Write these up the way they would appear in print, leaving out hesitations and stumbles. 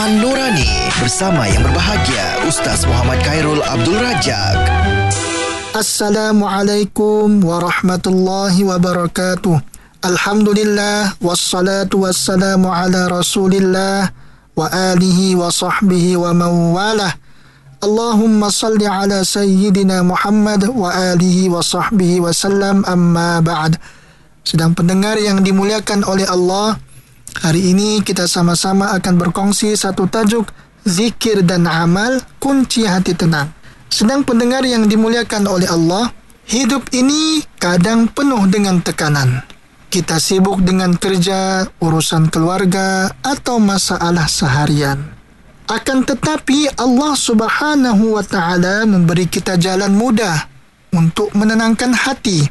Laman Nurani bersama yang berbahagia Ustaz Muhammad Khairul Abdul Rajak. Assalamualaikum warahmatullahi wabarakatuh. Alhamdulillah wassalatu wassalamu ala Rasulillah wa alihi wa sahbihi wa mawalah. Allahumma salli ala Sayyidina Muhammad wa alihi wa sahbihi wa sallam, amma ba'd. Sedang pendengar yang dimuliakan oleh Allah, hari ini kita sama-sama akan berkongsi satu tajuk, zikir dan amal kunci hati tenang. Sedang pendengar yang dimuliakan oleh Allah, hidup ini kadang penuh dengan tekanan. Kita sibuk dengan kerja, urusan keluarga, atau masalah seharian. Akan tetapi Allah Subhanahu wa ta'ala memberi kita jalan mudah untuk menenangkan hati,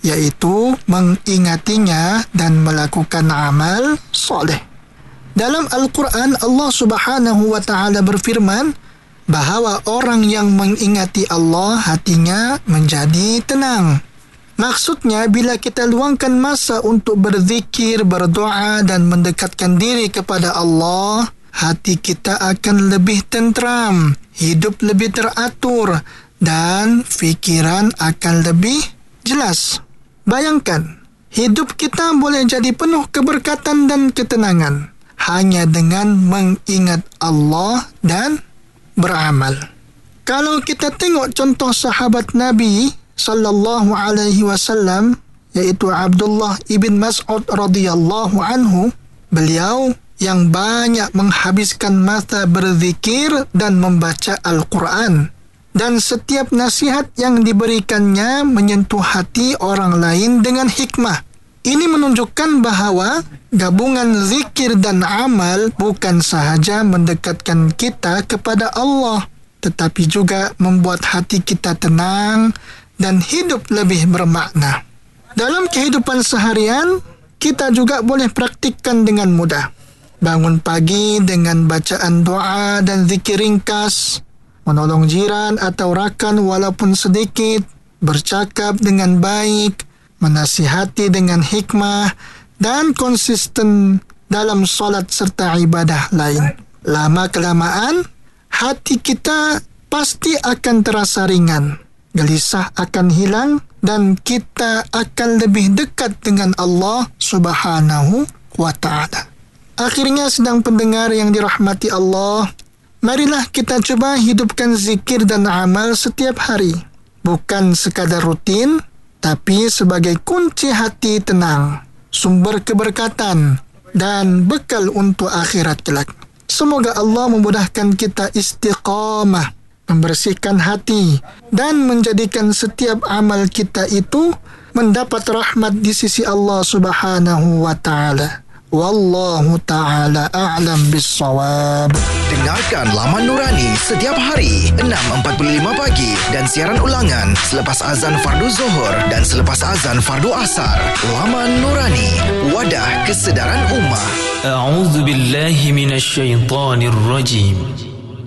yaitu mengingatinya dan melakukan amal soleh. Dalam Al-Quran, Allah Subhanahu wa ta'ala berfirman bahawa orang yang mengingati Allah, hatinya menjadi tenang. Maksudnya, bila kita luangkan masa untuk berzikir, berdoa dan mendekatkan diri kepada Allah, hati kita akan lebih tenteram, hidup lebih teratur, dan fikiran akan lebih jelas. Bayangkan, hidup kita boleh jadi penuh keberkatan dan ketenangan hanya dengan mengingat Allah dan beramal. Kalau kita tengok contoh sahabat Nabi sallallahu alaihi wasallam, yaitu Abdullah ibn Mas'ud radhiyallahu anhu, beliau yang banyak menghabiskan masa berzikir dan membaca Al-Quran, dan setiap nasihat yang diberikannya menyentuh hati orang lain dengan hikmah. Ini menunjukkan bahawa gabungan zikir dan amal bukan sahaja mendekatkan kita kepada Allah, tetapi juga membuat hati kita tenang dan hidup lebih bermakna. Dalam kehidupan seharian, kita juga boleh praktikkan dengan mudah. Bangun pagi dengan bacaan doa dan zikir ringkas, menolong jiran atau rakan walaupun sedikit, bercakap dengan baik, menasihati dengan hikmah, dan konsisten dalam solat serta ibadah lain. Lama-kelamaan, hati kita pasti akan terasa ringan, gelisah akan hilang, dan kita akan lebih dekat dengan Allah Subhanahu wa ta'ala. Akhirnya, sedang pendengar yang dirahmati Allah, marilah kita cuba hidupkan zikir dan amal setiap hari. Bukan sekadar rutin, tapi sebagai kunci hati tenang, sumber keberkatan, dan bekal untuk akhirat kelak. Semoga Allah memudahkan kita istiqamah, membersihkan hati, dan menjadikan setiap amal kita itu mendapat rahmat di sisi Allah Subhanahu wa ta'ala. Wallahu ta'ala a'lam bis-shawab. Dengarkan Laman Nurani setiap hari 6.45 pagi dan siaran ulangan selepas azan fardu Zuhur dan selepas azan fardu Asar. Laman Nurani, wadah kesedaran ummah. A'udzu billahi minasy syaithanir rajim.